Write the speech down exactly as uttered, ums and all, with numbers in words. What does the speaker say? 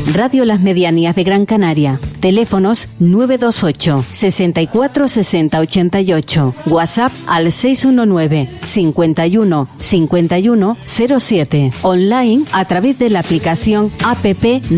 Radio Las Medianías de Gran Canaria. Teléfonos nueve dos ocho, sesenta y cuatro, sesenta, ochenta y ocho. WhatsApp al seis uno nueve, cincuenta y uno, cincuenta y uno, cero siete. Online a través de la aplicación app